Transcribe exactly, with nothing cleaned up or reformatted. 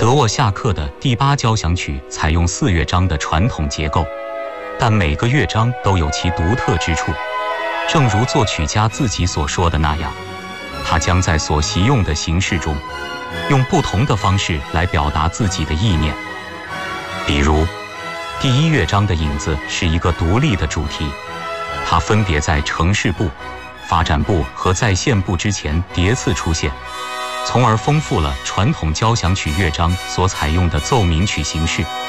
德沃夏克的第八交响曲采用四乐章的传统结构，但每个乐章都有其独特之处。正如作曲家自己所说的那样，他将在所习用的形式中，用不同的方式来表达自己的意念。比如，第一乐章的影子是一个独立的主题，它分别在城市部、发展部和再现部之前叠次出现，从而丰富了传统交响曲乐章所采用的奏鸣曲形式。